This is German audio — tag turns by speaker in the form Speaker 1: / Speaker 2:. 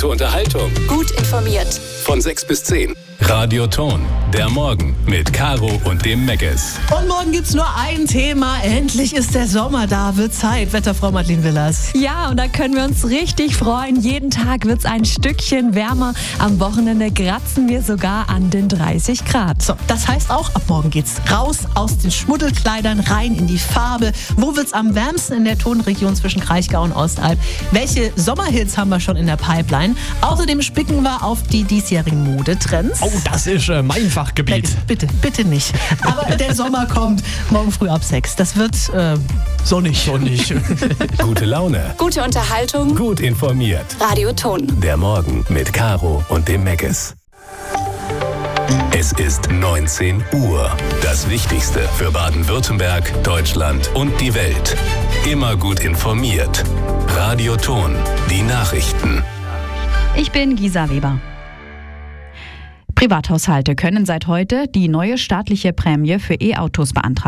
Speaker 1: Gute Unterhaltung.
Speaker 2: Gut informiert.
Speaker 1: Von 6 bis 10. Radio Ton. Der Morgen mit Caro und dem Meckes.
Speaker 3: Und morgen gibt's nur ein Thema. Endlich ist der Sommer da. Wird Zeit. Wetterfrau Madeleine Willers.
Speaker 4: Ja, und da können wir uns richtig freuen. Jeden Tag wird's ein Stückchen wärmer. Am Wochenende kratzen wir sogar an den 30 Grad.
Speaker 3: So, das heißt auch, ab morgen geht's raus aus den Schmuddelkleidern, rein in die Farbe. Wo wird's am wärmsten in der Tonregion zwischen Kraichgau und Ostalb? Welche Sommerhits haben wir schon in der Pipeline? Außerdem spicken wir auf die diesjährigen Modetrends.
Speaker 5: Oh, das ist mein Fachgebiet.
Speaker 3: Bitte nicht. Aber der Sommer kommt morgen früh ab 6. Das wird sonnig.
Speaker 1: Gute Laune.
Speaker 2: Gute Unterhaltung.
Speaker 1: Gut informiert.
Speaker 2: Radio Ton.
Speaker 1: Der Morgen mit Caro und dem Meckes. Es ist 19 Uhr. Das Wichtigste für Baden-Württemberg, Deutschland und die Welt. Immer gut informiert. Radio Ton. Die Nachrichten.
Speaker 4: Ich bin Gisa Weber. Privathaushalte können seit heute die neue staatliche Prämie für E-Autos beantragen.